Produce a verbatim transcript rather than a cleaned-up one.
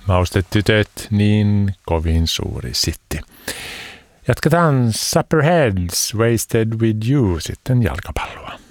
Maustetytöt, niin kovin suuri sitti. Jatketaan Supperheads, Wasted with You, sitten jalkapalloa.